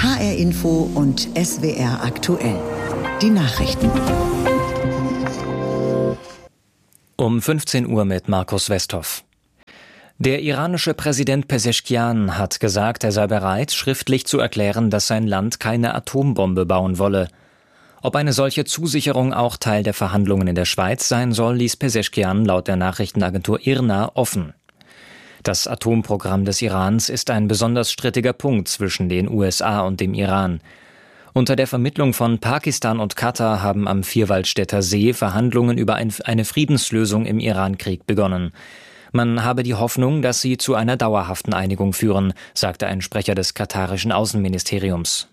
HR Info und SWR aktuell. Die Nachrichten. Um 15 Uhr mit Markus Westhoff. Der iranische Präsident Pezeschkian hat gesagt, er sei bereit, schriftlich zu erklären, dass sein Land keine Atombombe bauen wolle. Ob eine solche Zusicherung auch Teil der Verhandlungen in der Schweiz sein soll, ließ Pezeschkian laut der Nachrichtenagentur IRNA offen. Das Atomprogramm des Irans ist ein besonders strittiger Punkt zwischen den USA und dem Iran. Unter der Vermittlung von Pakistan und Katar haben am Vierwaldstätter See Verhandlungen über eine Friedenslösung im Irankrieg begonnen. Man habe die Hoffnung, dass sie zu einer dauerhaften Einigung führen, sagte ein Sprecher des katarischen Außenministeriums.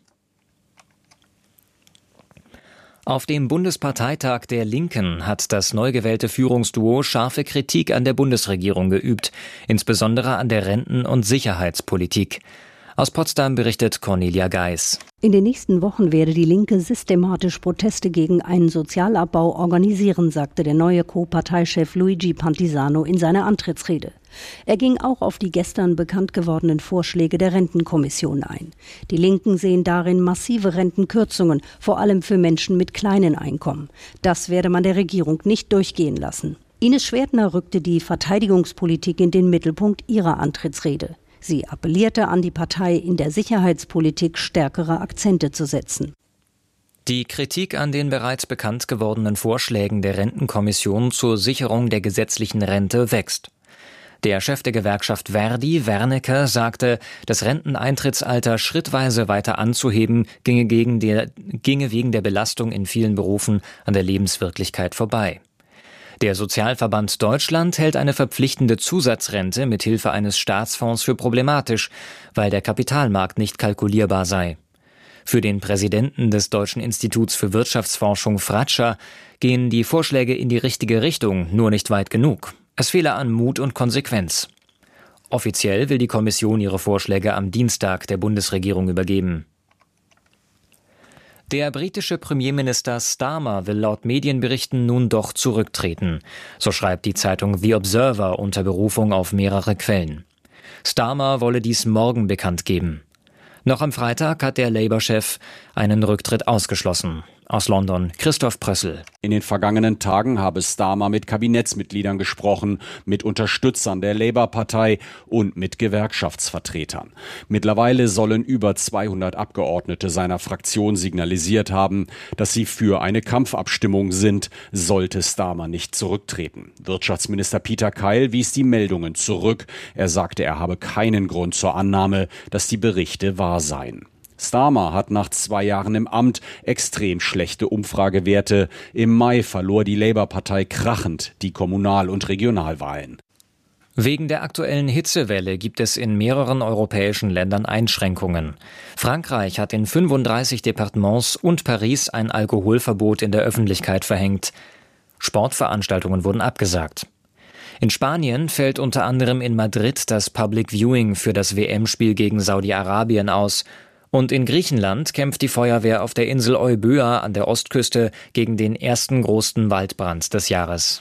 Auf dem Bundesparteitag der Linken hat das neu gewählte Führungsduo scharfe Kritik an der Bundesregierung geübt, insbesondere an der Renten- und Sicherheitspolitik. Aus Potsdam berichtet Cornelia Geis. In den nächsten Wochen werde die Linke systematisch Proteste gegen einen Sozialabbau organisieren, sagte der neue Co-Parteichef Luigi Pantisano in seiner Antrittsrede. Er ging auch auf die gestern bekannt gewordenen Vorschläge der Rentenkommission ein. Die Linken sehen darin massive Rentenkürzungen, vor allem für Menschen mit kleinen Einkommen. Das werde man der Regierung nicht durchgehen lassen. Ines Schwertner rückte die Verteidigungspolitik in den Mittelpunkt ihrer Antrittsrede. Sie appellierte an die Partei, in der Sicherheitspolitik stärkere Akzente zu setzen. Die Kritik an den bereits bekannt gewordenen Vorschlägen der Rentenkommission zur Sicherung der gesetzlichen Rente wächst. Der Chef der Gewerkschaft Verdi, Wernicke, sagte, das Renteneintrittsalter schrittweise weiter anzuheben, ginge wegen der Belastung in vielen Berufen an der Lebenswirklichkeit vorbei. Der Sozialverband Deutschland hält eine verpflichtende Zusatzrente mit Hilfe eines Staatsfonds für problematisch, weil der Kapitalmarkt nicht kalkulierbar sei. Für den Präsidenten des Deutschen Instituts für Wirtschaftsforschung Fratscher gehen die Vorschläge in die richtige Richtung, nur nicht weit genug. Es fehle an Mut und Konsequenz. Offiziell will die Kommission ihre Vorschläge am Dienstag der Bundesregierung übergeben. Der britische Premierminister Starmer will laut Medienberichten nun doch zurücktreten. So schreibt die Zeitung The Observer unter Berufung auf mehrere Quellen. Starmer wolle dies morgen bekannt geben. Noch am Freitag hat der Labour-Chef einen Rücktritt ausgeschlossen. Aus London, Christoph Prössel. In den vergangenen Tagen habe Starmer mit Kabinettsmitgliedern gesprochen, mit Unterstützern der Labour-Partei und mit Gewerkschaftsvertretern. Mittlerweile sollen über 200 Abgeordnete seiner Fraktion signalisiert haben, dass sie für eine Kampfabstimmung sind, sollte Starmer nicht zurücktreten. Wirtschaftsminister Peter Keil wies die Meldungen zurück. Er sagte, er habe keinen Grund zur Annahme, dass die Berichte wahr seien. Starmer hat nach 2 Jahren im Amt extrem schlechte Umfragewerte. Im Mai verlor die Labour-Partei krachend die Kommunal- und Regionalwahlen. Wegen der aktuellen Hitzewelle gibt es in mehreren europäischen Ländern Einschränkungen. Frankreich hat in 35 Departements und Paris ein Alkoholverbot in der Öffentlichkeit verhängt. Sportveranstaltungen wurden abgesagt. In Spanien fällt unter anderem in Madrid das Public Viewing für das WM-Spiel gegen Saudi-Arabien aus. Und in Griechenland kämpft die Feuerwehr auf der Insel Euböa an der Ostküste gegen den ersten großen Waldbrand des Jahres.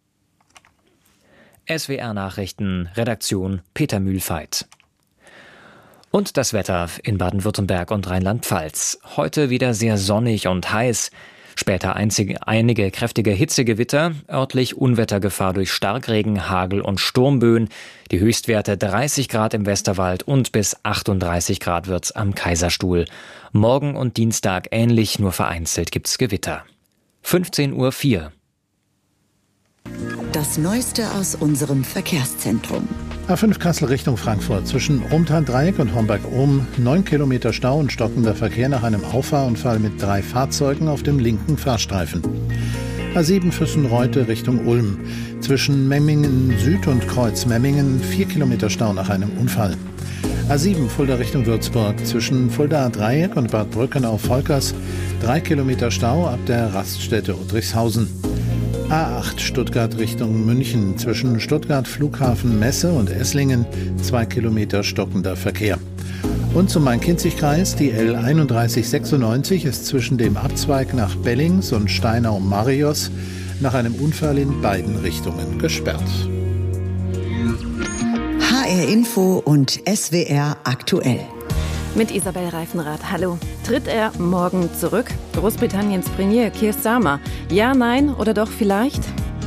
SWR Nachrichten, Redaktion Peter Mühlfeit. Und das Wetter in Baden-Württemberg und Rheinland-Pfalz. Heute wieder sehr sonnig und heiß. Später einige kräftige Hitzegewitter, örtlich Unwettergefahr durch Starkregen, Hagel und Sturmböen. Die Höchstwerte 30 Grad im Westerwald und bis 38 Grad wird's am Kaiserstuhl. Morgen und Dienstag ähnlich, nur vereinzelt gibt's Gewitter. 15:04 Uhr. Das Neueste aus unserem Verkehrszentrum. A5 Kassel Richtung Frankfurt. Zwischen Romtal-Dreieck und Homberg-Ohm 9 Kilometer Stau und stockender Verkehr nach einem Auffahrunfall mit 3 Fahrzeugen auf dem linken Fahrstreifen. A7 Füssen-Reute Richtung Ulm. Zwischen Memmingen Süd und Kreuz Memmingen 4 Kilometer Stau nach einem Unfall. A7 Fulda Richtung Würzburg. Zwischen Fuldaer Dreieck und Bad Brückenau-Volkers 3 Kilometer Stau ab der Raststätte Udrichshausen. A8 Stuttgart Richtung München. Zwischen Stuttgart Flughafen Messe und Esslingen 2 Kilometer stockender Verkehr. Und zum Main-Kinzig-Kreis, die L3196 ist zwischen dem Abzweig nach Bellings und Steinau-Marios nach einem Unfall in beiden Richtungen gesperrt. HR Info und SWR aktuell. Mit Isabel Reifenrath. Hallo. Tritt er morgen zurück? Großbritanniens Premier Keir Starmer. Ja, nein oder doch vielleicht?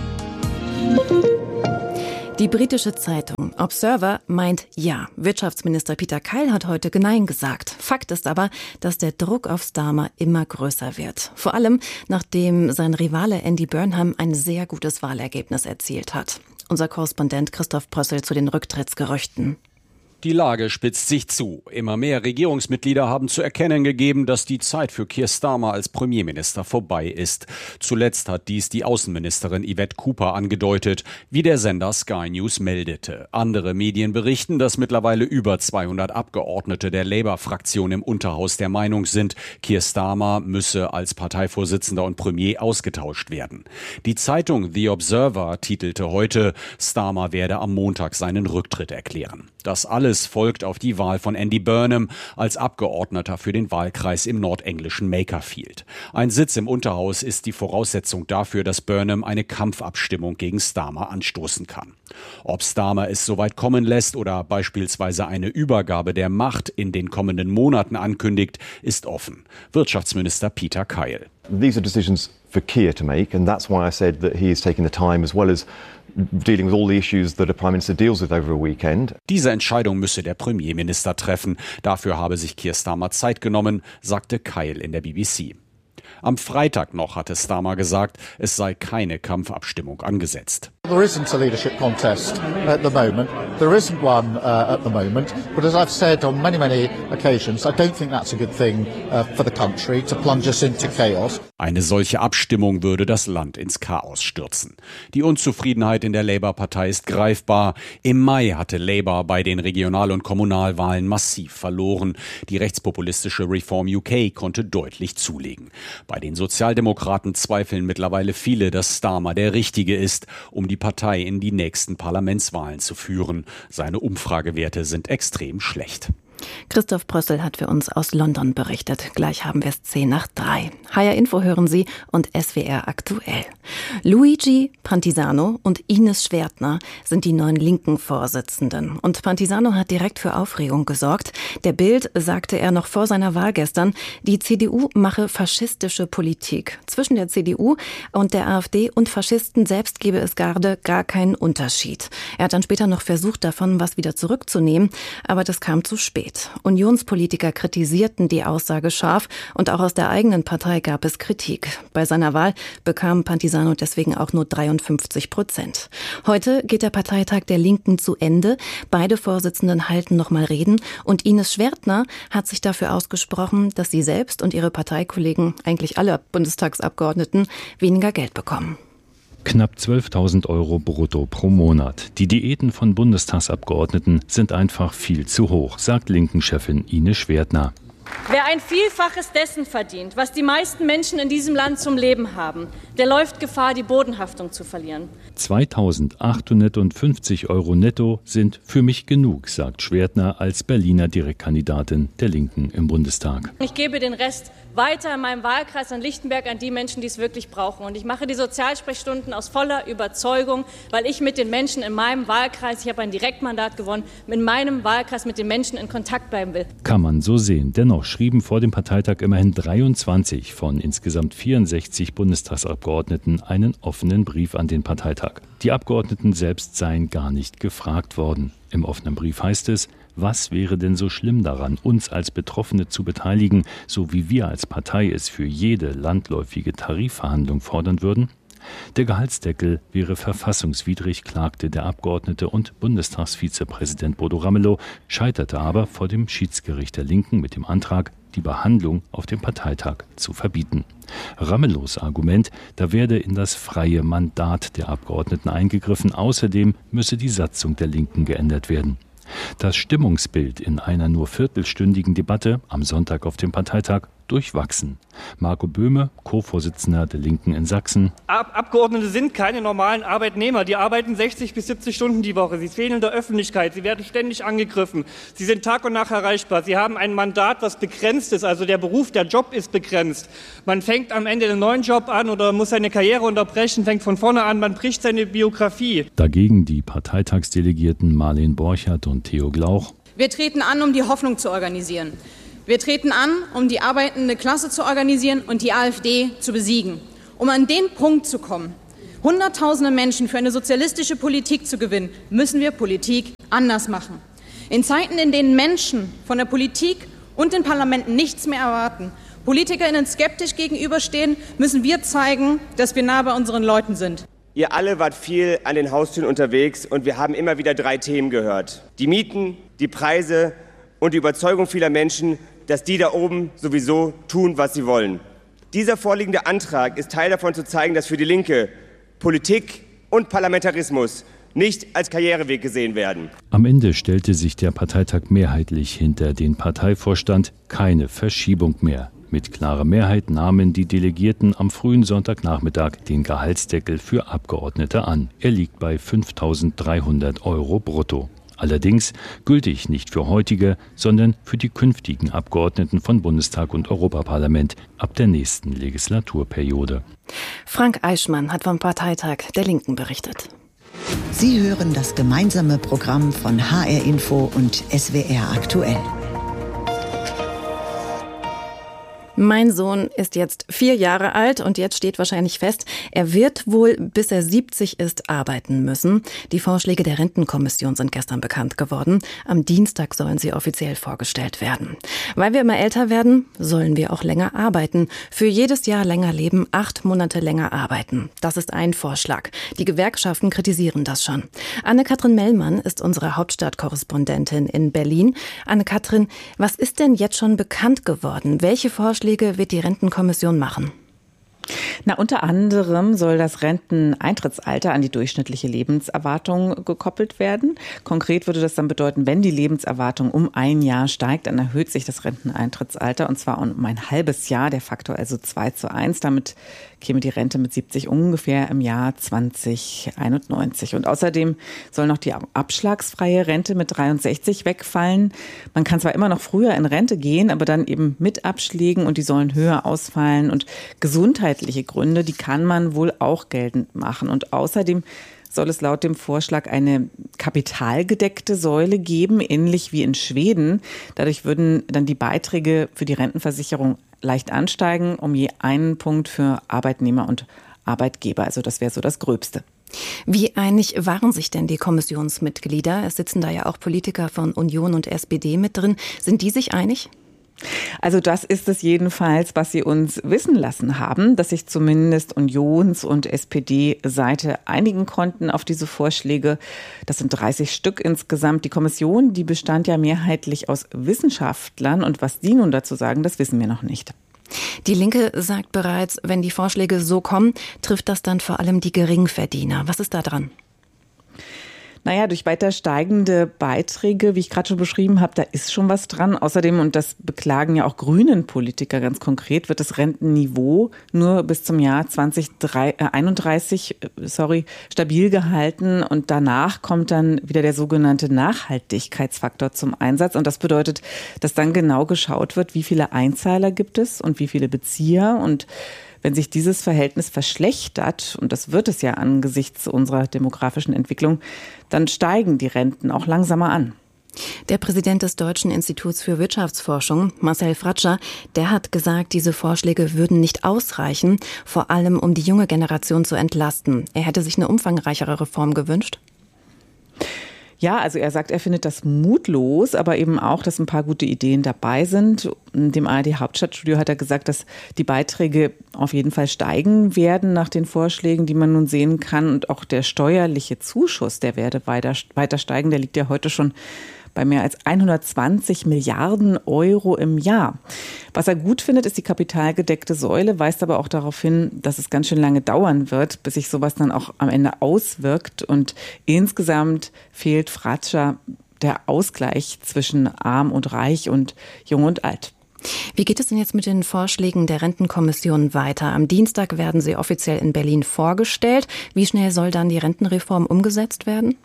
Die britische Zeitung Observer meint ja. Wirtschaftsminister Peter Kyle hat heute Nein gesagt. Fakt ist aber, dass der Druck auf Starmer immer größer wird. Vor allem, nachdem sein Rivale Andy Burnham ein sehr gutes Wahlergebnis erzielt hat. Unser Korrespondent Christoph Prössel zu den Rücktrittsgerüchten. Die Lage spitzt sich zu. Immer mehr Regierungsmitglieder haben zu erkennen gegeben, dass die Zeit für Keir Starmer als Premierminister vorbei ist. Zuletzt hat dies die Außenministerin Yvette Cooper angedeutet, wie der Sender Sky News meldete. Andere Medien berichten, dass mittlerweile über 200 Abgeordnete der Labour-Fraktion im Unterhaus der Meinung sind, Keir Starmer müsse als Parteivorsitzender und Premier ausgetauscht werden. Die Zeitung The Observer titelte heute, Starmer werde am Montag seinen Rücktritt erklären. Das alles folgt auf die Wahl von Andy Burnham als Abgeordneter für den Wahlkreis im nordenglischen Makerfield. Ein Sitz im Unterhaus ist die Voraussetzung dafür, dass Burnham eine Kampfabstimmung gegen Starmer anstoßen kann. Ob Starmer es soweit kommen lässt oder beispielsweise eine Übergabe der Macht in den kommenden Monaten ankündigt, ist offen. Wirtschaftsminister Peter Kyle. These are decisions for Keir to make, and that's why I said that he is taking the time as well as dealing with all the issues that a Prime Minister deals with over a weekend. Diese Entscheidung müsse der Premierminister treffen. Dafür habe sich Keir Starmer Zeit genommen, sagte Kyle in der BBC. Am Freitag noch hatte Starmer gesagt, es sei keine Kampfabstimmung angesetzt. There isn't a leadership contest at the moment. There isn't one at the moment. But as I've said on many occasions, I don't think that's a good thing for the country to plunge us into chaos. Eine solche Abstimmung würde das Land ins Chaos stürzen. Die Unzufriedenheit in der Labour-Partei ist greifbar. Im Mai hatte Labour bei den Regional- und Kommunalwahlen massiv verloren. Die rechtspopulistische Reform UK konnte deutlich zulegen. Bei den Sozialdemokraten zweifeln mittlerweile viele, dass Starmer der Richtige ist, um die Partei in die nächsten Parlamentswahlen zu führen. Seine Umfragewerte sind extrem schlecht. Christoph Prössel hat für uns aus London berichtet. Gleich haben wir es 2:10. HR Info hören Sie und SWR aktuell. Luigi Pantisano und Ines Schwertner sind die neuen linken Vorsitzenden. Und Pantisano hat direkt für Aufregung gesorgt. Der Bild sagte er noch vor seiner Wahl gestern, die CDU mache faschistische Politik. Zwischen der CDU und der AfD und Faschisten selbst gebe es gar keinen Unterschied. Er hat dann später noch versucht, davon was wieder zurückzunehmen, aber das kam zu spät. Unionspolitiker kritisierten die Aussage scharf und auch aus der eigenen Partei gab es Kritik. Bei seiner Wahl bekam Pantisano deswegen auch nur 53%. Heute geht der Parteitag der Linken zu Ende. Beide Vorsitzenden halten nochmal Reden und Ines Schwertner hat sich dafür ausgesprochen, dass sie selbst und ihre Parteikollegen, eigentlich alle Bundestagsabgeordneten, weniger Geld bekommen. Knapp 12.000 € brutto pro Monat. Die Diäten von Bundestagsabgeordneten sind einfach viel zu hoch, sagt Linken-Chefin Ines Schwertner. Wer ein Vielfaches dessen verdient, was die meisten Menschen in diesem Land zum Leben haben, der läuft Gefahr, die Bodenhaftung zu verlieren. 2.850 € netto sind für mich genug, sagt Schwertner als Berliner Direktkandidatin der Linken im Bundestag. Ich gebe den Rest weiter in meinem Wahlkreis an Lichtenberg an die Menschen, die es wirklich brauchen. Und ich mache die Sozialsprechstunden aus voller Überzeugung, weil ich mit den Menschen in meinem Wahlkreis, ich habe ein Direktmandat gewonnen, in meinem Wahlkreis mit den Menschen in Kontakt bleiben will. Kann man so sehen. Dennoch schrieben vor dem Parteitag immerhin 23 von insgesamt 64 Bundestagsabgeordneten einen offenen Brief an den Parteitag. Die Abgeordneten selbst seien gar nicht gefragt worden. Im offenen Brief heißt es, was wäre denn so schlimm daran, uns als Betroffene zu beteiligen, so wie wir als Partei es für jede landläufige Tarifverhandlung fordern würden? Der Gehaltsdeckel wäre verfassungswidrig, klagte der Abgeordnete und Bundestagsvizepräsident Bodo Ramelow, scheiterte aber vor dem Schiedsgericht der Linken mit dem Antrag, die Behandlung auf dem Parteitag zu verbieten. Ramelows Argument, da werde in das freie Mandat der Abgeordneten eingegriffen, außerdem müsse die Satzung der Linken geändert werden. Das Stimmungsbild in einer nur viertelstündigen Debatte am Sonntag auf dem Parteitag durchwachsen. Marco Böhme, Co-Vorsitzender der Linken in Sachsen. Abgeordnete sind keine normalen Arbeitnehmer. Die arbeiten 60 bis 70 Stunden die Woche. Sie fehlen in der Öffentlichkeit. Sie werden ständig angegriffen. Sie sind Tag und Nacht erreichbar. Sie haben ein Mandat, was begrenzt ist. Also der Beruf, der Job ist begrenzt. Man fängt am Ende einen neuen Job an oder muss seine Karriere unterbrechen, fängt von vorne an. Man bricht seine Biografie. Dagegen die Parteitagsdelegierten Marlene Borchert und Theo Glauch. Wir treten an, um die Hoffnung zu organisieren. Wir treten an, um die arbeitende Klasse zu organisieren und die AfD zu besiegen. Um an den Punkt zu kommen, Hunderttausende Menschen für eine sozialistische Politik zu gewinnen, müssen wir Politik anders machen. In Zeiten, in denen Menschen von der Politik und den Parlamenten nichts mehr erwarten, PolitikerInnen skeptisch gegenüberstehen, müssen wir zeigen, dass wir nah bei unseren Leuten sind. Ihr alle wart viel an den Haustüren unterwegs und wir haben immer wieder 3 Themen gehört. Die Mieten, die Preise und die Überzeugung vieler Menschen, dass die da oben sowieso tun, was sie wollen. Dieser vorliegende Antrag ist Teil davon zu zeigen, dass für die Linke Politik und Parlamentarismus nicht als Karriereweg gesehen werden. Am Ende stellte sich der Parteitag mehrheitlich hinter den Parteivorstand, keine Verschiebung mehr. Mit klarer Mehrheit nahmen die Delegierten am frühen Sonntagnachmittag den Gehaltsdeckel für Abgeordnete an. Er liegt bei 5.300 € brutto. Allerdings gültig nicht für heutige, sondern für die künftigen Abgeordneten von Bundestag und Europaparlament ab der nächsten Legislaturperiode. Frank Eichmann hat vom Parteitag der Linken berichtet. Sie hören das gemeinsame Programm von HR Info und SWR aktuell. Mein Sohn ist jetzt 4 Jahre alt und jetzt steht wahrscheinlich fest, er wird wohl, bis er 70 ist, arbeiten müssen. Die Vorschläge der Rentenkommission sind gestern bekannt geworden. Am Dienstag sollen sie offiziell vorgestellt werden. Weil wir immer älter werden, sollen wir auch länger arbeiten. Für jedes Jahr länger leben, 8 Monate länger arbeiten. Das ist ein Vorschlag. Die Gewerkschaften kritisieren das schon. Anne-Kathrin Mellmann ist unsere Hauptstadtkorrespondentin in Berlin. Anne-Kathrin, was ist denn jetzt schon bekannt geworden? Welche Vorschläge wird die Rentenkommission machen? Unter anderem soll das Renteneintrittsalter an die durchschnittliche Lebenserwartung gekoppelt werden. Konkret würde das dann bedeuten, wenn die Lebenserwartung um 1 Jahr steigt, dann erhöht sich das Renteneintrittsalter und zwar um ein halbes Jahr, der Faktor also 2:1. Damit käme die Rente mit 70 ungefähr im Jahr 2091. Und außerdem soll noch die abschlagsfreie Rente mit 63 wegfallen. Man kann zwar immer noch früher in Rente gehen, aber dann eben mit Abschlägen und die sollen höher ausfallen. Und gesundheitliche Gründe, die kann man wohl auch geltend machen. Und außerdem soll es laut dem Vorschlag eine kapitalgedeckte Säule geben, ähnlich wie in Schweden. Dadurch würden dann die Beiträge für die Rentenversicherung leicht ansteigen, um je 1 Punkt für Arbeitnehmer und Arbeitgeber. Also das wäre so das Gröbste. Wie einig waren sich denn die Kommissionsmitglieder? Es sitzen da ja auch Politiker von Union und SPD mit drin. Sind die sich einig? Also das ist es jedenfalls, was sie uns wissen lassen haben, dass sich zumindest Unions- und SPD-Seite einigen konnten auf diese Vorschläge. Das sind 30 Stück insgesamt. Die Kommission, die bestand ja mehrheitlich aus Wissenschaftlern und was die nun dazu sagen, das wissen wir noch nicht. Die Linke sagt bereits, wenn die Vorschläge so kommen, trifft das dann vor allem die Geringverdiener. Was ist da dran? Durch weiter steigende Beiträge, wie ich gerade schon beschrieben habe, da ist schon was dran. Außerdem, und das beklagen ja auch grünen Politiker ganz konkret, wird das Rentenniveau nur bis zum Jahr 2031 stabil gehalten. Und danach kommt dann wieder der sogenannte Nachhaltigkeitsfaktor zum Einsatz. Und das bedeutet, dass dann genau geschaut wird, wie viele Einzahler gibt es und wie viele Bezieher. Und wenn sich dieses Verhältnis verschlechtert, und das wird es ja angesichts unserer demografischen Entwicklung, dann steigen die Renten auch langsamer an. Der Präsident des Deutschen Instituts für Wirtschaftsforschung, Marcel Fratscher, der hat gesagt, diese Vorschläge würden nicht ausreichen, vor allem um die junge Generation zu entlasten. Er hätte sich eine umfangreichere Reform gewünscht. Ja, also er sagt, er findet das mutlos, aber eben auch, dass ein paar gute Ideen dabei sind. In dem ARD-Hauptstadtstudio hat er gesagt, dass die Beiträge auf jeden Fall steigen werden nach den Vorschlägen, die man nun sehen kann. Und auch der steuerliche Zuschuss, der werde weiter steigen. Der liegt ja heute schon bei mehr als 120 Milliarden € im Jahr. Was er gut findet, ist die kapitalgedeckte Säule, weist aber auch darauf hin, dass es ganz schön lange dauern wird, bis sich sowas dann auch am Ende auswirkt. Und insgesamt fehlt Fratscher der Ausgleich zwischen arm und reich und jung und alt. Wie geht es denn jetzt mit den Vorschlägen der Rentenkommission weiter? Am Dienstag werden sie offiziell in Berlin vorgestellt. Wie schnell soll dann die Rentenreform umgesetzt werden?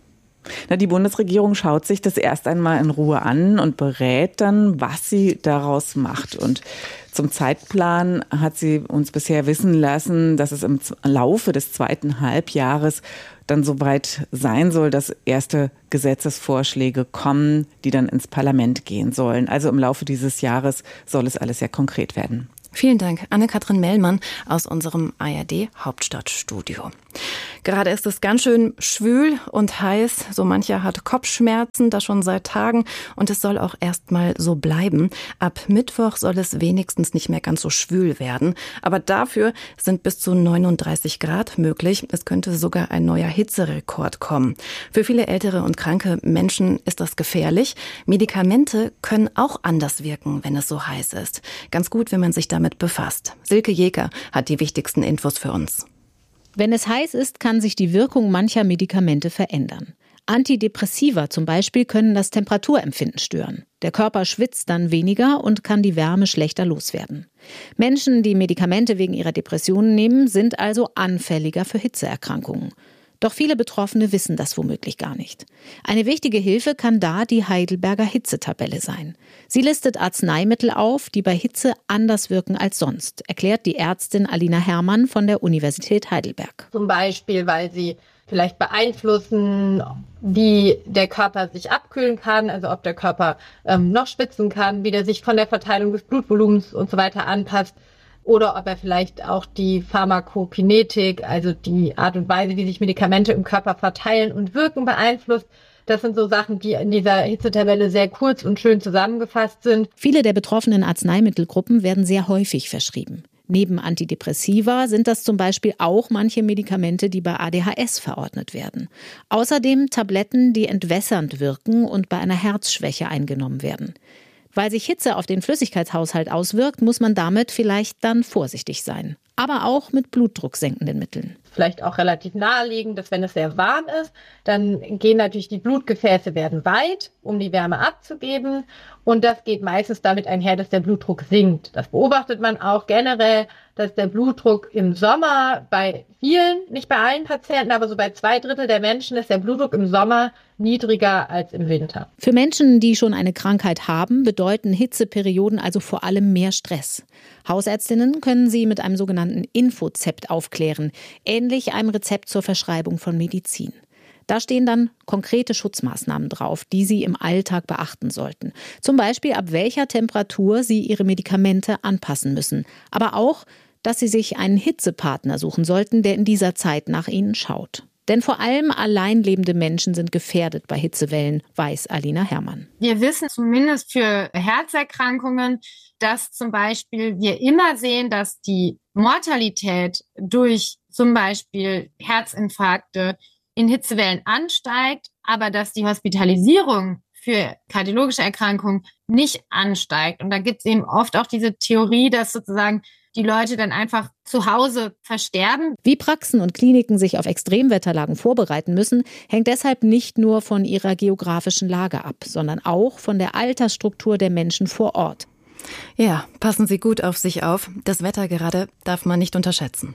Die Bundesregierung schaut sich das erst einmal in Ruhe an und berät dann, was sie daraus macht. Und zum Zeitplan hat sie uns bisher wissen lassen, dass es im Laufe des zweiten Halbjahres dann soweit sein soll, dass erste Gesetzesvorschläge kommen, die dann ins Parlament gehen sollen. Also im Laufe dieses Jahres soll es alles sehr konkret werden. Vielen Dank, Anne-Kathrin Mellmann aus unserem ARD-Hauptstadtstudio. Gerade ist es ganz schön schwül und heiß. So mancher hat Kopfschmerzen, das schon seit Tagen. Und es soll auch erstmal so bleiben. Ab Mittwoch soll es wenigstens nicht mehr ganz so schwül werden. Aber dafür sind bis zu 39 Grad möglich. Es könnte sogar ein neuer Hitzerekord kommen. Für viele ältere und kranke Menschen ist das gefährlich. Medikamente können auch anders wirken, wenn es so heiß ist. Ganz gut, wenn man sich damit befasst. Silke Jäger hat die wichtigsten Infos für uns. Wenn es heiß ist, kann sich die Wirkung mancher Medikamente verändern. Antidepressiva zum Beispiel können das Temperaturempfinden stören. Der Körper schwitzt dann weniger und kann die Wärme schlechter loswerden. Menschen, die Medikamente wegen ihrer Depressionen nehmen, sind also anfälliger für Hitzeerkrankungen. Doch viele Betroffene wissen das womöglich gar nicht. Eine wichtige Hilfe kann da die Heidelberger Hitzetabelle sein. Sie listet Arzneimittel auf, die bei Hitze anders wirken als sonst, erklärt die Ärztin Alina Herrmann von der Universität Heidelberg. Zum Beispiel, weil sie vielleicht beeinflussen, wie der Körper sich abkühlen kann, also ob der Körper noch schwitzen kann, wie der sich von der Verteilung des Blutvolumens und so weiter anpasst. Oder ob er vielleicht auch die Pharmakokinetik, also die Art und Weise, wie sich Medikamente im Körper verteilen und wirken, beeinflusst. Das sind so Sachen, die in dieser Hitzetabelle sehr kurz und schön zusammengefasst sind. Viele der betroffenen Arzneimittelgruppen werden sehr häufig verschrieben. Neben Antidepressiva sind das zum Beispiel auch manche Medikamente, die bei ADHS verordnet werden. Außerdem Tabletten, die entwässernd wirken und bei einer Herzschwäche eingenommen werden. Weil sich Hitze auf den Flüssigkeitshaushalt auswirkt, muss man damit vielleicht dann vorsichtig sein. Aber auch mit blutdrucksenkenden Mitteln. Vielleicht auch relativ naheliegend, dass wenn es sehr warm ist, dann gehen natürlich die Blutgefäße werden weit, um die Wärme abzugeben. Und das geht meistens damit einher, dass der Blutdruck sinkt. Das beobachtet man auch generell, dass der Blutdruck im Sommer bei vielen, nicht bei allen Patienten, aber so bei 2/3 der Menschen ist der Blutdruck im Sommer niedriger als im Winter. Für Menschen, die schon eine Krankheit haben, bedeuten Hitzeperioden also vor allem mehr Stress. Hausärztinnen können sie mit einem sogenannten Infozept aufklären, ähnlich einem Rezept zur Verschreibung von Medizin. Da stehen dann konkrete Schutzmaßnahmen drauf, die Sie im Alltag beachten sollten. Zum Beispiel, ab welcher Temperatur Sie Ihre Medikamente anpassen müssen. Aber auch, dass Sie sich einen Hitzepartner suchen sollten, der in dieser Zeit nach Ihnen schaut. Denn vor allem allein lebende Menschen sind gefährdet bei Hitzewellen, weiß Alina Herrmann. Wir wissen zumindest für Herzerkrankungen, dass zum Beispiel wir immer sehen, dass die Mortalität durch zum Beispiel Herzinfarkte in Hitzewellen ansteigt, aber dass die Hospitalisierung für kardiologische Erkrankungen nicht ansteigt. Und da gibt es eben oft auch diese Theorie, dass sozusagen die Leute dann einfach zu Hause versterben. Wie Praxen und Kliniken sich auf Extremwetterlagen vorbereiten müssen, hängt deshalb nicht nur von ihrer geografischen Lage ab, sondern auch von der Altersstruktur der Menschen vor Ort. Ja, passen Sie gut auf sich auf. Das Wetter gerade darf man nicht unterschätzen.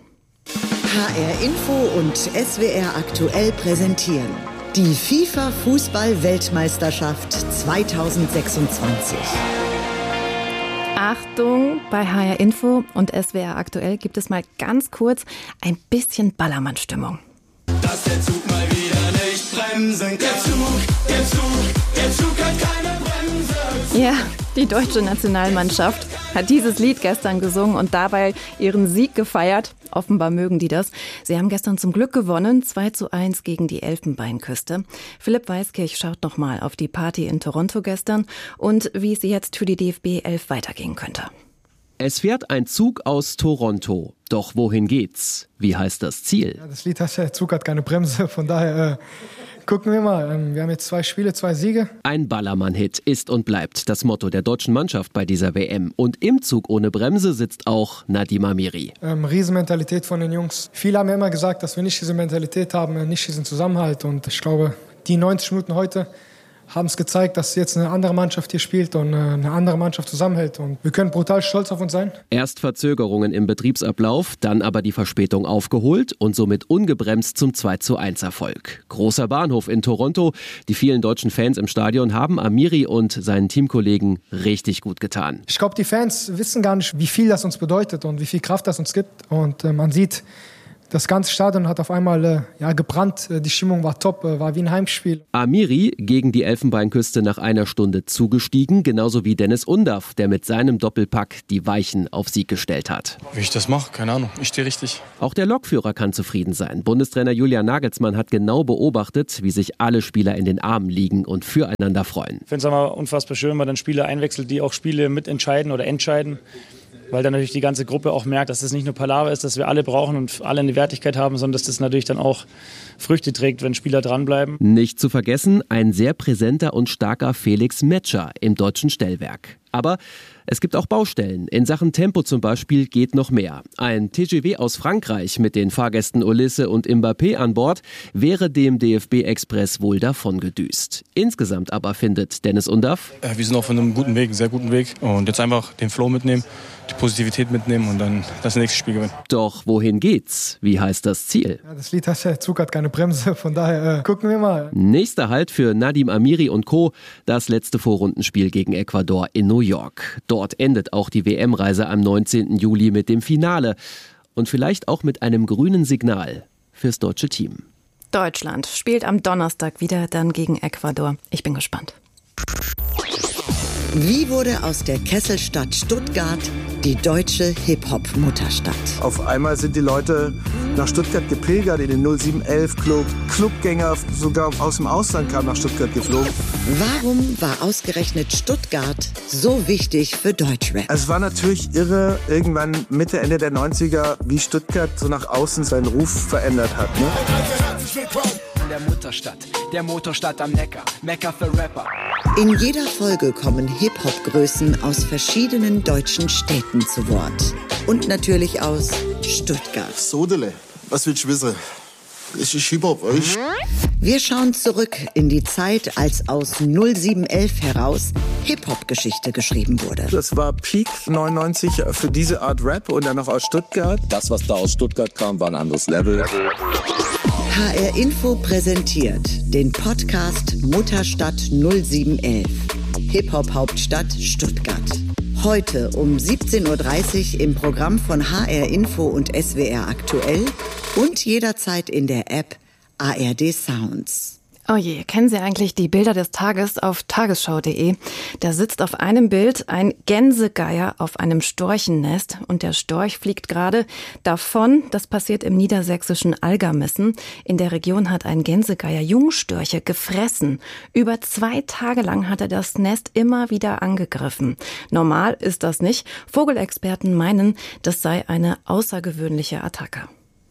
HR Info und SWR aktuell präsentieren die FIFA-Fußball-Weltmeisterschaft 2026. Achtung, bei HR Info und SWR aktuell gibt es mal ganz kurz ein bisschen Ballermann-Stimmung. Dass der Zug mal wieder nicht bremsen kann. Der Zug hat keine Bremse. Ja, die deutsche Nationalmannschaft hat dieses Lied gestern gesungen und dabei ihren Sieg gefeiert. Offenbar mögen die das. Sie haben gestern zum Glück gewonnen, 2:1 gegen die Elfenbeinküste. Philipp Weiskirch schaut nochmal auf die Party in Toronto gestern und wie es jetzt für die DFB 11 weitergehen könnte. Es fährt ein Zug aus Toronto. Doch wohin geht's? Wie heißt das Ziel? Ja, das Lied heißt, der Zug hat keine Bremse. Von daher gucken wir mal. Wir haben jetzt 2 Spiele, 2 Siege. Ein Ballermann-Hit ist und bleibt das Motto der deutschen Mannschaft bei dieser WM. Und im Zug ohne Bremse sitzt auch Nadim Amiri. Riesenmentalität von den Jungs. Viele haben ja immer gesagt, dass wir nicht diese Mentalität haben, nicht diesen Zusammenhalt. Und ich glaube, die 90 Minuten heute haben es gezeigt, dass jetzt eine andere Mannschaft hier spielt und eine andere Mannschaft zusammenhält. Und wir können brutal stolz auf uns sein. Erst Verzögerungen im Betriebsablauf, dann aber die Verspätung aufgeholt und somit ungebremst zum 2:1 Erfolg. Großer Bahnhof in Toronto. Die vielen deutschen Fans im Stadion haben Amiri und seinen Teamkollegen richtig gut getan. Ich glaube, die Fans wissen gar nicht, wie viel das uns bedeutet und wie viel Kraft das uns gibt. Und man sieht, das ganze Stadion hat auf einmal gebrannt. Die Stimmung war top, war wie ein Heimspiel. Amiri gegen die Elfenbeinküste nach einer Stunde zugestiegen, genauso wie Dennis Undaff, der mit seinem Doppelpack die Weichen auf Sieg gestellt hat. Wie ich das mache, keine Ahnung. Ich stehe richtig. Auch der Lokführer kann zufrieden sein. Bundestrainer Julian Nagelsmann hat genau beobachtet, wie sich alle Spieler in den Armen liegen und füreinander freuen. Ich finde es aber unfassbar schön, wenn man dann Spieler einwechselt, die auch Spiele mitentscheiden oder entscheiden. Weil dann natürlich die ganze Gruppe auch merkt, dass das nicht nur Palaver ist, dass wir alle brauchen und alle eine Wertigkeit haben, sondern dass das natürlich dann auch Früchte trägt, wenn Spieler dranbleiben. Nicht zu vergessen, ein sehr präsenter und starker Felix Metscher im deutschen Stellwerk. Aber es gibt auch Baustellen. In Sachen Tempo zum Beispiel geht noch mehr. Ein TGV aus Frankreich mit den Fahrgästen Ulisse und Mbappé an Bord wäre dem DFB-Express wohl davongedüst. Insgesamt aber findet Dennis Undaff: Wir sind auf einem guten Weg, sehr guten Weg. Und jetzt einfach den Flow mitnehmen, die Positivität mitnehmen und dann das nächste Spiel gewinnen. Doch wohin geht's? Wie heißt das Ziel? Ja, das Lied heißt, der Zug hat keine Bremse, von daher gucken wir mal. Nächster Halt für Nadim Amiri und Co. Das letzte Vorrundenspiel gegen Ecuador in New York. Dort endet auch die WM-Reise am 19. Juli mit dem Finale. Und vielleicht auch mit einem grünen Signal fürs deutsche Team. Deutschland spielt am Donnerstag wieder dann gegen Ecuador. Ich bin gespannt. Wie wurde aus der Kesselstadt Stuttgart die deutsche Hip-Hop-Mutterstadt? Auf einmal sind die Leute nach Stuttgart gepilgert in den 0711-Club. Clubgänger sogar aus dem Ausland kamen nach Stuttgart geflogen. Warum war ausgerechnet Stuttgart so wichtig für Deutschrap? Es war natürlich irre, irgendwann Mitte, Ende der 90er, wie Stuttgart so nach außen seinen Ruf verändert hat. Ne? Der Mutterstadt, der Motorstadt am Neckar, Mekka für Rapper. In jeder Folge kommen Hip-Hop-Größen aus verschiedenen deutschen Städten zu Wort. Und natürlich aus Stuttgart. Sodele, was willst du wissen? Es ist Hip-Hop, weißt? Wir schauen zurück in die Zeit, als aus 0711 heraus Hip-Hop-Geschichte geschrieben wurde. Das war Peak 99 für diese Art Rap und dann noch aus Stuttgart. Das, was da aus Stuttgart kam, war ein anderes Level. HR Info präsentiert den Podcast Mutterstadt 0711. Hip-Hop-Hauptstadt Stuttgart. Heute um 17:30 Uhr im Programm von HR Info und SWR aktuell und jederzeit in der App ARD Sounds. Oh je, kennen Sie eigentlich die Bilder des Tages auf tagesschau.de? Da sitzt auf einem Bild ein Gänsegeier auf einem Storchennest und der Storch fliegt gerade davon. Das passiert im niedersächsischen Algermissen. In der Region hat ein Gänsegeier Jungstörche gefressen. Über 2 Tage lang hat er das Nest immer wieder angegriffen. Normal ist das nicht. Vogelexperten meinen, das sei eine außergewöhnliche Attacke.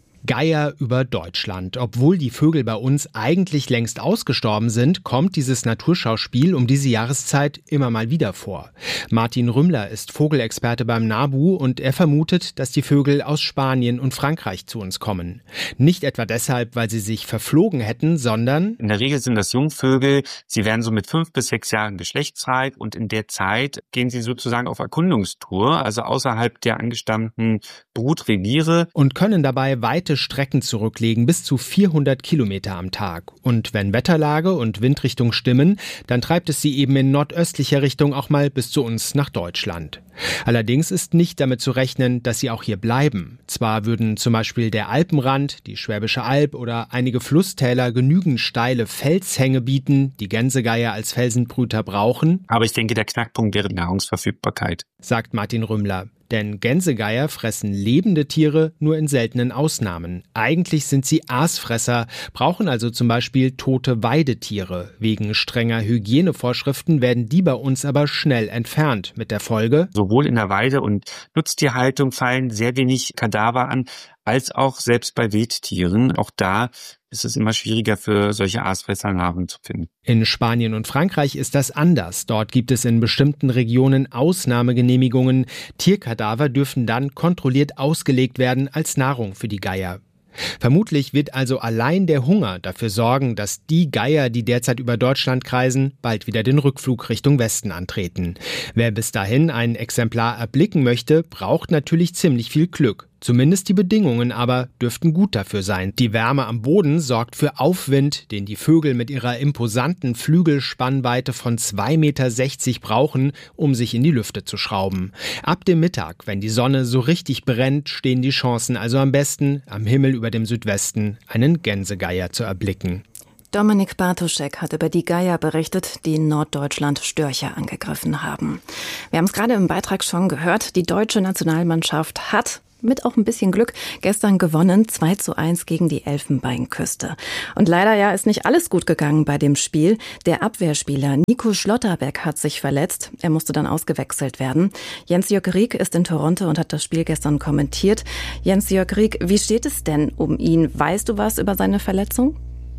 Geier über Deutschland. Obwohl die Vögel bei uns eigentlich längst ausgestorben sind, kommt dieses Naturschauspiel um diese Jahreszeit immer mal wieder vor. Martin Rümmler ist Vogelexperte beim NABU und er vermutet, dass die Vögel aus Spanien und Frankreich zu uns kommen. Nicht etwa deshalb, weil sie sich verflogen hätten, sondern... In der Regel sind das Jungvögel. Sie werden so mit 5 bis 6 Jahren geschlechtsreif und in der Zeit gehen sie sozusagen auf Erkundungstour, also außerhalb der angestammten Brutreviere. Und können dabei weite Strecken zurücklegen, bis zu 400 Kilometer am Tag. Und wenn Wetterlage und Windrichtung stimmen, dann treibt es sie eben in nordöstlicher Richtung auch mal bis zu uns nach Deutschland. Allerdings ist nicht damit zu rechnen, dass sie auch hier bleiben. Zwar würden zum Beispiel der Alpenrand, die Schwäbische Alb oder einige Flusstäler genügend steile Felshänge bieten, die Gänsegeier als Felsenbrüter brauchen. Aber ich denke, der Knackpunkt wäre die Nahrungsverfügbarkeit, sagt Martin Rümmler. Denn Gänsegeier fressen lebende Tiere nur in seltenen Ausnahmen. Eigentlich sind sie Aasfresser, brauchen also zum Beispiel tote Weidetiere. Wegen strenger Hygienevorschriften werden die bei uns aber schnell entfernt. Mit der Folge: sowohl in der Weide- und Nutztierhaltung fallen sehr wenig Kadaver an, als auch selbst bei Wildtieren. Auch da ist es immer schwieriger für solche Aasfresser Nahrung zu finden. In Spanien und Frankreich ist das anders. Dort gibt es in bestimmten Regionen Ausnahmegenehmigungen. Tierkadaver dürfen dann kontrolliert ausgelegt werden als Nahrung für die Geier. Vermutlich wird also allein der Hunger dafür sorgen, dass die Geier, die derzeit über Deutschland kreisen, bald wieder den Rückflug Richtung Westen antreten. Wer bis dahin ein Exemplar erblicken möchte, braucht natürlich ziemlich viel Glück. Zumindest die Bedingungen aber dürften gut dafür sein. Die Wärme am Boden sorgt für Aufwind, den die Vögel mit ihrer imposanten Flügelspannweite von 2,60 Meter brauchen, um sich in die Lüfte zu schrauben. Ab dem Mittag, wenn die Sonne so richtig brennt, stehen die Chancen also am besten, am Himmel über dem Südwesten einen Gänsegeier zu erblicken. Dominik Bartoschek hat über die Geier berichtet, die in Norddeutschland Störche angegriffen haben. Wir haben es gerade im Beitrag schon gehört, die deutsche Nationalmannschaft hat mit auch ein bisschen Glück gestern gewonnen, 2:1 gegen die Elfenbeinküste. Und leider ist nicht alles gut gegangen bei dem Spiel. Der Abwehrspieler Nico Schlotterbeck hat sich verletzt. Er musste dann ausgewechselt werden. Jens-Jörg Rieck ist in Toronto und hat das Spiel gestern kommentiert. Jens-Jörg Rieck, wie steht es denn um ihn? Weißt du was über seine Verletzung?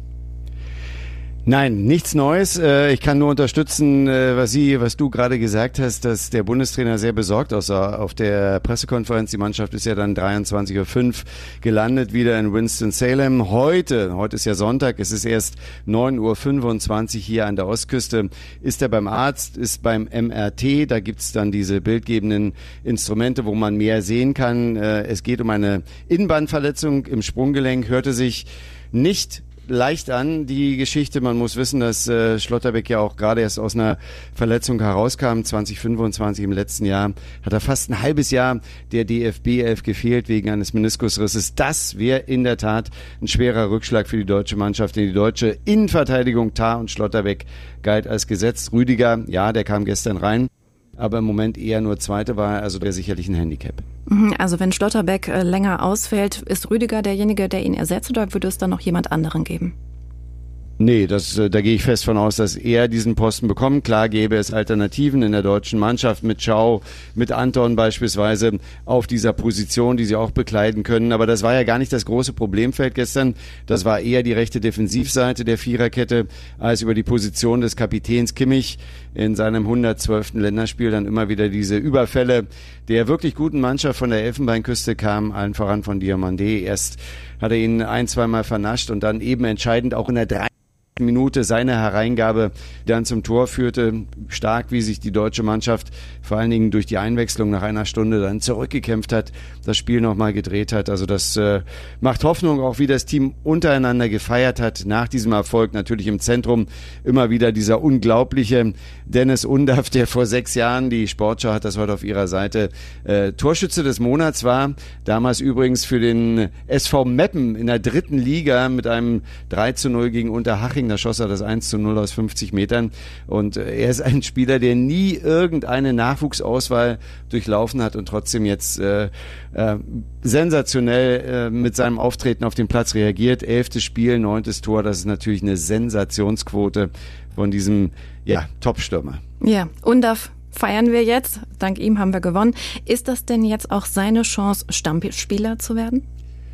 Nein, nichts Neues. Ich kann nur unterstützen, was du gerade gesagt hast, dass der Bundestrainer sehr besorgt aussah auf der Pressekonferenz. Die Mannschaft ist ja dann 23:05 Uhr gelandet, wieder in Winston-Salem. Heute ist ja Sonntag, es ist erst 9:25 Uhr hier an der Ostküste. Ist er beim Arzt, ist beim MRT, da gibt's dann diese bildgebenden Instrumente, wo man mehr sehen kann. Es geht um eine Innenbandverletzung im Sprunggelenk, hörte sich nicht leicht an, die Geschichte. Man muss wissen, dass Schlotterbeck ja auch gerade erst aus einer Verletzung herauskam. 2025 im letzten Jahr hat er fast ein halbes Jahr der DFB 11 gefehlt wegen eines Meniskusrisses. Das wäre in der Tat ein schwerer Rückschlag für die deutsche Mannschaft, denn die deutsche Innenverteidigung, Tah und Schlotterbeck, galt als gesetzt. Rüdiger, ja, der kam gestern rein, aber im Moment eher nur Zweite war, also der sicherlich ein Handicap. Also wenn Schlotterbeck länger ausfällt, ist Rüdiger derjenige, der ihn ersetzt, oder würde es dann noch jemand anderen geben? Nee, da gehe ich fest von aus, dass er diesen Posten bekommt. Klar gäbe es Alternativen in der deutschen Mannschaft mit Schau, mit Anton beispielsweise auf dieser Position, die sie auch bekleiden können. Aber das war ja gar nicht das große Problemfeld gestern. Das war eher die rechte Defensivseite der Viererkette, als über die Position des Kapitäns Kimmich in seinem 112. Länderspiel dann immer wieder diese Überfälle der wirklich guten Mannschaft von der Elfenbeinküste kamen, allen voran von Diomandé. Erst hat er ihn 1-2 Mal vernascht und dann eben entscheidend auch in der 3. Minute seine Hereingabe dann zum Tor führte. Stark, wie sich die deutsche Mannschaft vor allen Dingen durch die Einwechslung nach einer Stunde dann zurückgekämpft hat, das Spiel nochmal gedreht hat. Also das macht Hoffnung, auch wie das Team untereinander gefeiert hat nach diesem Erfolg. Natürlich im Zentrum immer wieder dieser unglaubliche Dennis Undaff, der vor 6 Jahren, die Sportschau hat das heute auf ihrer Seite, Torschütze des Monats war. Damals übrigens für den SV Meppen in der 3. Liga mit einem 3:0 gegen Unterhaching. Da schoss er das 1:0 aus 50 Metern. Und er ist ein Spieler, der nie irgendeine Nachwuchsauswahl durchlaufen hat und trotzdem jetzt sensationell mit seinem Auftreten auf den Platz reagiert. 11. Spiel, 9. Tor. Das ist natürlich eine Sensationsquote von diesem Top-Stürmer. Ja, Undaff feiern wir jetzt. Dank ihm haben wir gewonnen. Ist das denn jetzt auch seine Chance, Stammspieler zu werden?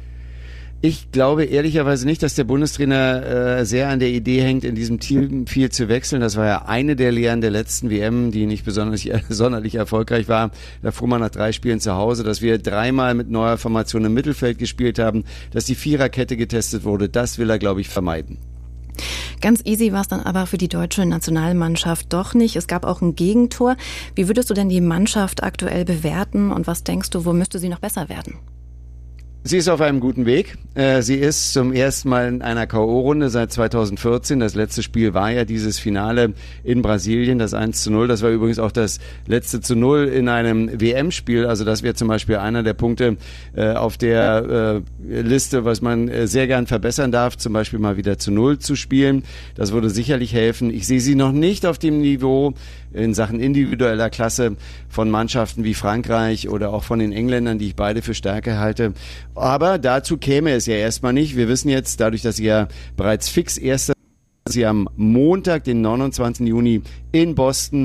Ich glaube ehrlicherweise nicht, dass der Bundestrainer sehr an der Idee hängt, in diesem Team viel zu wechseln. Das war ja eine der Lehren der letzten WM, die nicht sonderlich erfolgreich war. Da fuhr man nach 3 Spielen zu Hause, dass wir 3-mal mit neuer Formation im Mittelfeld gespielt haben, dass die Viererkette getestet wurde. Das will er, glaube ich, vermeiden. Ganz easy war es dann aber für die deutsche Nationalmannschaft doch nicht. Es gab auch ein Gegentor. Wie würdest du denn die Mannschaft aktuell bewerten und was denkst du, wo müsste sie noch besser werden? Sie ist auf einem guten Weg. Sie ist zum ersten Mal in einer K.O.-Runde seit 2014. Das letzte Spiel war ja dieses Finale in Brasilien, das 1:0. Das war übrigens auch das letzte /0 in einem WM-Spiel. Also das wäre zum Beispiel einer der Punkte auf der Liste, was man sehr gern verbessern darf, zum Beispiel mal wieder /0 zu spielen. Das würde sicherlich helfen. Ich sehe sie noch nicht auf dem Niveau in Sachen individueller Klasse von Mannschaften wie Frankreich oder auch von den Engländern, die ich beide für stärker halte. Aber dazu käme es ja erstmal nicht. Wir wissen jetzt, dadurch, dass sie ja bereits fix Erster, sie am Montag, den 29. Juni in Boston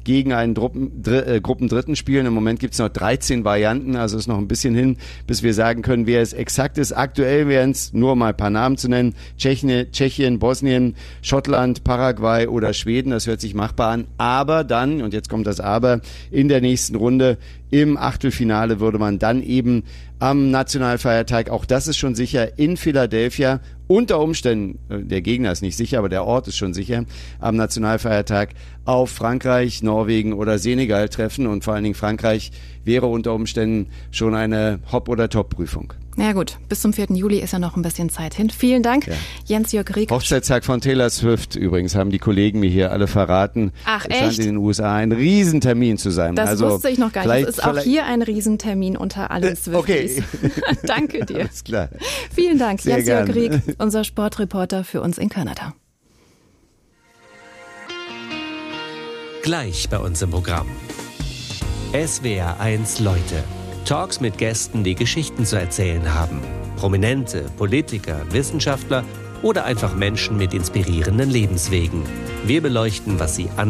gegen einen Gruppendritten spielen. Im Moment gibt es noch 13 Varianten, also ist noch ein bisschen hin, bis wir sagen können, wer es exakt ist. Aktuell wären es, nur mal ein paar Namen zu nennen, Tschechien, Bosnien, Schottland, Paraguay oder Schweden. Das hört sich machbar an. Aber dann, und jetzt kommt das Aber, in der nächsten Runde im Achtelfinale würde man dann eben am Nationalfeiertag, auch das ist schon sicher, in Philadelphia, unter Umständen, der Gegner ist nicht sicher, aber der Ort ist schon sicher, am Nationalfeiertag auf Frankreich, Norwegen oder Senegal treffen. Und vor allen Dingen Frankreich wäre unter Umständen schon eine Hop- oder Top-Prüfung. Na ja, gut, bis zum 4. Juli ist ja noch ein bisschen Zeit hin. Vielen Dank, Jens-Jörg Rieck. Hochzeitstag von Taylor Swift übrigens, haben die Kollegen mir hier alle verraten. Ach, es scheint echt? in den USA ein Riesentermin zu sein. Das also wusste ich noch gar nicht. Es ist auch hier ein Riesentermin unter allen Swifties. Okay. Danke dir. Alles klar. Vielen Dank, Sehr Jens-Jörg gern. Rieck, unser Sportreporter für uns in Kanada. Gleich bei uns im Programm. SWR1 Leute. Talks mit Gästen, die Geschichten zu erzählen haben. Prominente, Politiker, Wissenschaftler oder einfach Menschen mit inspirierenden Lebenswegen. Wir beleuchten, was sie